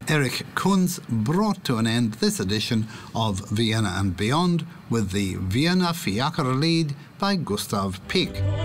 Eric Kunz brought to an end this edition of Vienna and Beyond with the Vienna Fiaker lead by Gustav Pick.